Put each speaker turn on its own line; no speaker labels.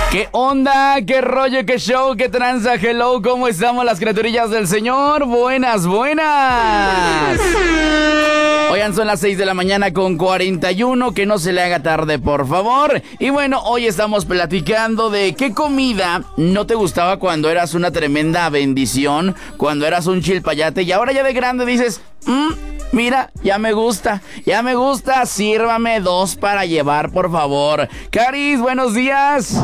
¿Qué onda? ¿Qué rollo? ¿Qué show? ¿Qué tranza? Hello, ¿cómo estamos las criaturillas del Señor? Buenas, buenas. Oigan, son las 6 de la mañana con 41, que no se le haga tarde, por favor. Y bueno, hoy estamos platicando de qué comida no te gustaba cuando eras una tremenda bendición, cuando eras un chilpayate y ahora ya de grande dices, mira, ya me gusta, sírvame 2 para llevar, por favor. Caris, buenos días.